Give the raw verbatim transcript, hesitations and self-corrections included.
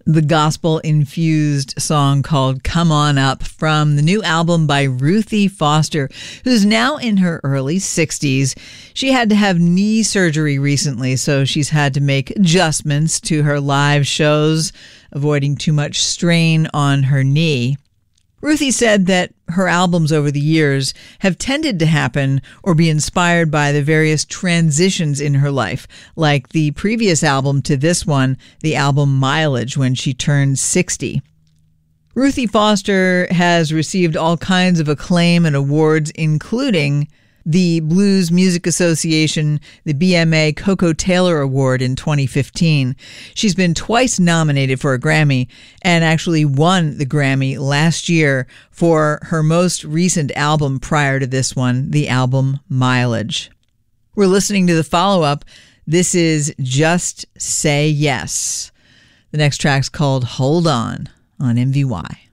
the gospel-infused song called Come On Up from the new album by Ruthie Foster, who's now in her early sixties. She had to have knee surgery recently, so she's had to make adjustments to her live shows, avoiding too much strain on her knee. Ruthie said that her albums over the years have tended to happen or be inspired by the various transitions in her life, like the previous album to this one, the album Mileage, when she turned sixty. Ruthie Foster has received all kinds of acclaim and awards, including the Blues Music Association, the B M A Coco Taylor Award in twenty fifteen. She's been twice nominated for a Grammy and actually won the Grammy last year for her most recent album prior to this one, the album Mileage. We're listening to the follow-up. This is Just Say Yes. The next track's called Hold On on M V Y.